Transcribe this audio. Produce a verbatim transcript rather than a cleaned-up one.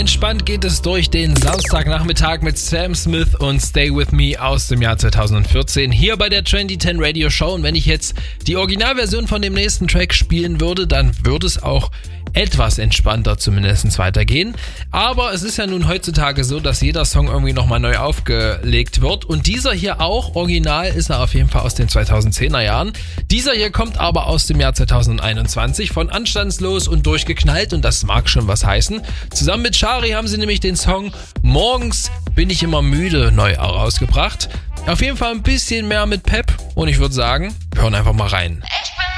Entspannt geht es durch den Samstagnachmittag mit Sam Smith und Stay With Me aus dem Jahr zweitausendvierzehn hier bei der Trendy zehn Radio Show. Und wenn ich jetzt die Originalversion von dem nächsten Track spielen würde, dann würde es auch etwas entspannter zumindest weitergehen. Aber es ist ja nun heutzutage so, dass jeder Song irgendwie nochmal neu aufgelegt wird. Und dieser hier auch, original ist er auf jeden Fall aus den zweitausendzehner Jahren. Dieser hier kommt aber aus dem Jahr zweitausendeinundzwanzig von Anstandslos und Durchgeknallt. Und das mag schon was heißen. Zusammen mit Shari haben sie nämlich den Song Morgens bin ich immer müde neu rausgebracht. Auf jeden Fall ein bisschen mehr mit Pep. Und ich würde sagen, wir hören einfach mal rein. Ich bin